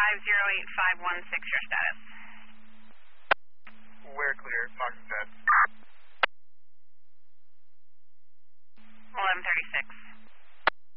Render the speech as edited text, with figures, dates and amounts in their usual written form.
508516, your status. We're clear, Fox set. 1136.